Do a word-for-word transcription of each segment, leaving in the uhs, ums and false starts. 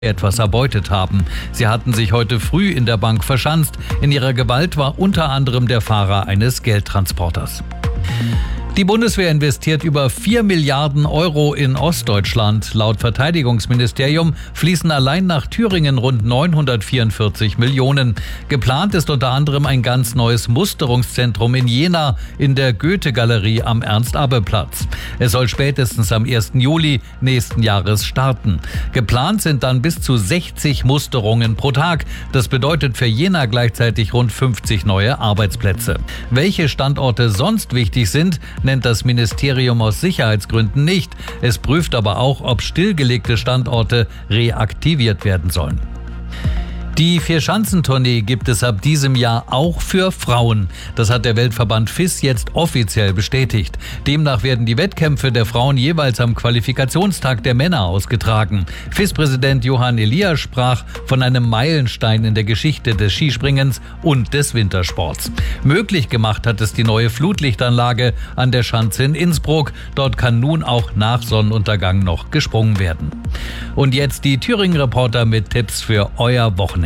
etwas erbeutet haben. Sie hatten sich heute früh in der Bank verschanzt. In ihrer Gewalt war unter anderem der Fahrer eines Geldtransporters. Die Bundeswehr investiert über vier Milliarden Euro in Ostdeutschland. Laut Verteidigungsministerium fließen allein nach Thüringen rund neunhundertvierundvierzig Millionen. Geplant ist unter anderem ein ganz neues Musterungszentrum in Jena in der Goethe-Galerie am Ernst-Abbe-Platz. Es soll spätestens am ersten Juli nächsten Jahres starten. Geplant sind dann bis zu sechzig Musterungen pro Tag. Das bedeutet für Jena gleichzeitig rund fünfzig neue Arbeitsplätze. Welche Standorte sonst wichtig sind, nennt das Ministerium aus Sicherheitsgründen nicht. Es prüft aber auch, ob stillgelegte Standorte reaktiviert werden sollen. Die Vierschanzentournee gibt es ab diesem Jahr auch für Frauen. Das hat der Weltverband F I S jetzt offiziell bestätigt. Demnach werden die Wettkämpfe der Frauen jeweils am Qualifikationstag der Männer ausgetragen. F I S-Präsident Johann Elias sprach von einem Meilenstein in der Geschichte des Skispringens und des Wintersports. Möglich gemacht hat es die neue Flutlichtanlage an der Schanze in Innsbruck. Dort kann nun auch nach Sonnenuntergang noch gesprungen werden. Und jetzt die Thüringen-Reporter mit Tipps für euer Wochenende.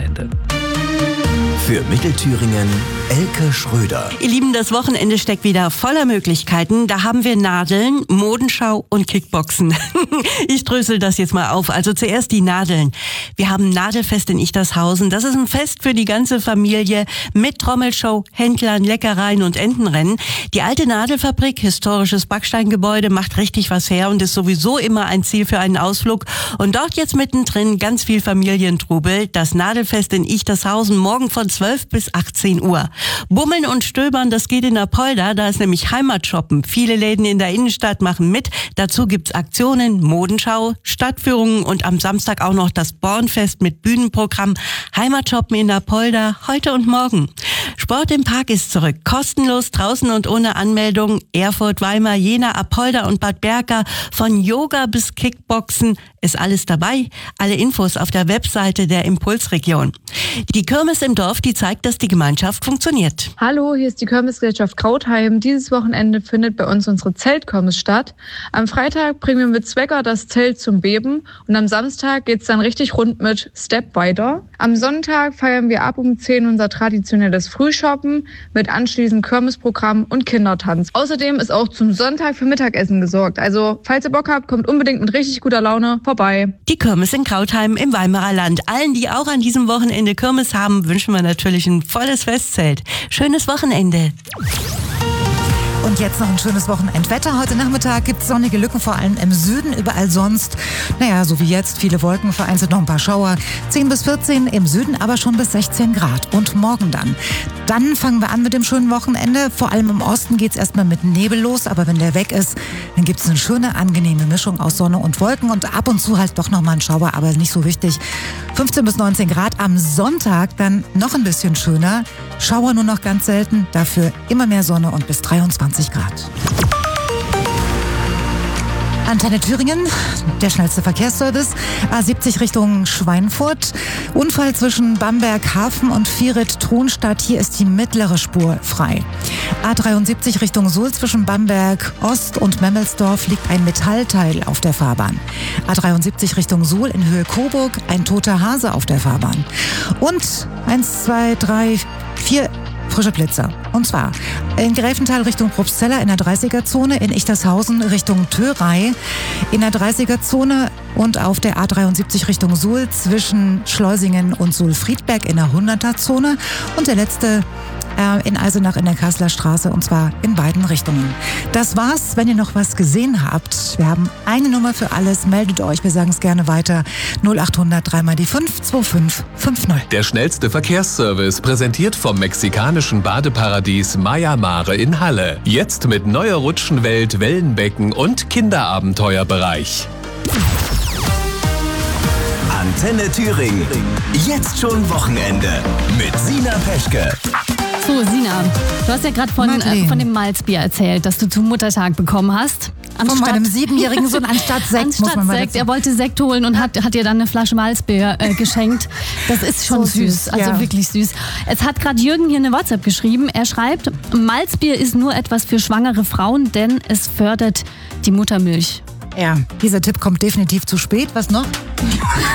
Für Mittelthüringen Elke Schröder. Ihr Lieben, das Wochenende steckt wieder voller Möglichkeiten. Da haben wir Nadeln, Modenschau und Kickboxen. Ich drösel das jetzt mal auf. Also zuerst die Nadeln. Wir haben Nadelfest in Ichtershausen. Das ist ein Fest für die ganze Familie mit Trommelshow, Händlern, Leckereien und Entenrennen. Die alte Nadelfabrik, historisches Backsteingebäude, macht richtig was her und ist sowieso immer ein Ziel für einen Ausflug. Und dort jetzt mittendrin ganz viel Familientrubel. Das Nadelfest in Ichtershausen morgen von zwölf bis achtzehn Uhr. Bummeln und Stöbern, das geht in Apolda, da ist nämlich Heimatshoppen. Viele Läden in der Innenstadt machen mit. Dazu gibt's Aktionen, Modenschau, Stadtführungen und am Samstag auch noch das Bornfest mit Bühnenprogramm. Heimatshoppen in Apolda, heute und morgen. Sport im Park ist zurück. Kostenlos, draußen und ohne Anmeldung. Erfurt, Weimar, Jena, Apolda und Bad Berka. Von Yoga bis Kickboxen ist alles dabei. Alle Infos auf der Webseite der Impulsregion. Die Kirmes im Dorf, die zeigt, dass die Gemeinschaft funktioniert. Hallo, hier ist die Kirmesgesellschaft Krautheim. Dieses Wochenende findet bei uns unsere Zeltkirmes statt. Am Freitag bringen wir mit Zwecker das Zelt zum Beben und am Samstag geht's dann richtig rund mit Step weiter. Am Sonntag feiern wir ab um zehn unser traditionelles Frühshoppen mit anschließend Kirmesprogramm und Kindertanz. Außerdem ist auch zum Sonntag für Mittagessen gesorgt. Also, falls ihr Bock habt, kommt unbedingt mit richtig guter Laune vorbei. Die Kirmes in Krautheim im Weimarer Land. Allen, die auch an diesem Wochenende Kirmes haben, wünschen wir natürlich ein volles Festzelt. Schönes Wochenende. Und jetzt noch ein schönes Wochenendwetter. Heute Nachmittag gibt es sonnige Lücken, vor allem im Süden, überall sonst. Naja, so wie jetzt, viele Wolken, vereinzelt noch ein paar Schauer. zehn bis vierzehn, im Süden aber schon bis sechzehn Grad. Und morgen dann. Dann fangen wir an mit dem schönen Wochenende. Vor allem im Osten geht es erstmal mit Nebel los, aber wenn der weg ist, dann gibt es eine schöne, angenehme Mischung aus Sonne und Wolken und ab und zu halt doch nochmal ein Schauer, aber nicht so wichtig. fünfzehn bis neunzehn Grad. Am Sonntag dann noch ein bisschen schöner. Schauer nur noch ganz selten, dafür immer mehr Sonne und bis dreiundzwanzig Grad. Antenne Thüringen, der schnellste Verkehrsservice. A siebzig Richtung Schweinfurt. Unfall zwischen Bamberg Hafen und Virit-Tronstadt. Hier ist die mittlere Spur frei. A dreiundsiebzig Richtung Suhl zwischen Bamberg Ost und Memmelsdorf liegt ein Metallteil auf der Fahrbahn. A dreiundsiebzig Richtung Suhl in Höhe Coburg, ein toter Hase auf der Fahrbahn. Und eins, zwei, drei, vier frische Blitzer. Und zwar in Gräfenthal Richtung Probstzella in der dreißiger-Zone, in Ichtershausen Richtung Thörei in der dreißiger-Zone und auf der A dreiundsiebzig Richtung Suhl zwischen Schleusingen und Suhl-Friedberg in der hunderter-Zone und der letzte äh, in Eisenach in der Kasseler Straße und zwar in beiden Richtungen. Das war's. Wenn ihr noch was gesehen habt, wir haben eine Nummer für alles. Meldet euch, wir sagen es gerne weiter. null acht hundert drei mal die fünf zwei fünf fünf null. Der schnellste Verkehrsservice präsentiert vom mexikanischen Badeparadies Maya Mare in Halle. Jetzt mit neuer Rutschenwelt, Wellenbecken und Kinderabenteuerbereich. Antenne Thüringen. Jetzt schon Wochenende mit Sina Peschke. So, Sina, du hast ja gerade von, äh, von dem Malzbier erzählt, das du zum Muttertag bekommen hast. Anstatt, von meinem siebenjährigen Sohn anstatt Sekt. Anstatt muss man mal Sekt. Er wollte Sekt holen und hat, hat dir dann eine Flasche Malzbier äh, geschenkt. Das ist schon so süß, süß, also ja. wirklich süß. Es hat gerade Jürgen hier eine WhatsApp geschrieben. Er schreibt, Malzbier ist nur etwas für schwangere Frauen, denn es fördert die Muttermilch. Ja, dieser Tipp kommt definitiv zu spät. Was noch?